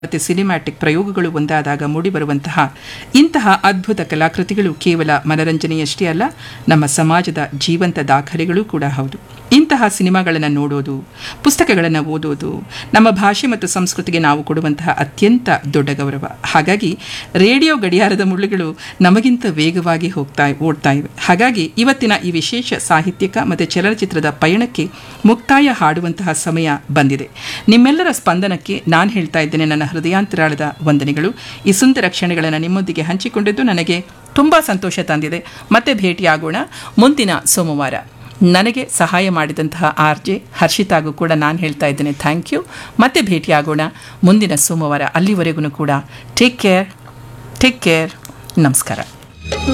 ಮತ್ತು ಸಿನಿಮ್ಯಾಟಿಕ್ ಪ್ರಯೋಗಗಳು ಒಂದಾದಾಗ ಮೂಡಿಬರುವಂತಹ ಇಂತಹ ಅದ್ಭುತ ಕಲಾಕೃತಿಗಳು ಕೇವಲ ಮನರಂಜನೆಯಷ್ಟೇ ಅಲ್ಲ, ನಮ್ಮ ಸಮಾಜದ ಜೀವಂತ ದಾಖಲೆಗಳೂ ಕೂಡ ಹೌದು. ಇಂತಹ ಸಿನಿಮಾಗಳನ್ನು ನೋಡೋದು, ಪುಸ್ತಕಗಳನ್ನು ಓದೋದು ನಮ್ಮ ಭಾಷೆ ಮತ್ತು ಸಂಸ್ಕೃತಿಗೆ ನಾವು ಕೊಡುವಂತಹ ಅತ್ಯಂತ ದೊಡ್ಡ ಗೌರವ. ಹಾಗಾಗಿ ರೇಡಿಯೋ ಗಡಿಯಾರದ ಮುಳ್ಳುಗಳು ನಮಗಿಂತ ವೇಗವಾಗಿ ಓಡ್ತಾ ಇವೆ. ಹಾಗಾಗಿ ಇವತ್ತಿನ ಈ ವಿಶೇಷ ಸಾಹಿತ್ಯಿಕ ಮತ್ತು ಚಲನಚಿತ್ರದ ಪಯಣಕ್ಕೆ ಮುಕ್ತಾಯ ಹಾಡುವಂತಹ ಸಮಯ ಬಂದಿದೆ. ನಿಮ್ಮೆಲ್ಲರ ಸ್ಪಂದನಕ್ಕೆ ನಾನು ಹೇಳ್ತಾ ಇದ್ದೇನೆ ನನ್ನ ಹೃದಯಾಂತರಾಳದ ವಂದನೆಗಳು. ಈ ಸುಂದರ ಕ್ಷಣಗಳನ್ನು ನಿಮ್ಮೊಂದಿಗೆ ಹಂಚಿಕೊಂಡಿದ್ದು ನನಗೆ ತುಂಬ ಸಂತೋಷ ತಂದಿದೆ. ಮತ್ತೆ ಭೇಟಿಯಾಗೋಣ ಮುಂದಿನ ಸೋಮವಾರ. ನನಗೆ ಸಹಾಯ ಮಾಡಿದಂತಹ RJ ಹರ್ಷಿತಾಗೂ ಕೂಡ ನಾನು ಹೇಳ್ತಾ ಇದ್ದೇನೆ ಥ್ಯಾಂಕ್ ಯು. ಮತ್ತೆ ಭೇಟಿಯಾಗೋಣ ಮುಂದಿನ ಸೋಮವಾರ. ಅಲ್ಲಿವರೆಗೂ ಕೂಡ ಟೇಕ್ ಕೇರ್. ನಮಸ್ಕಾರ.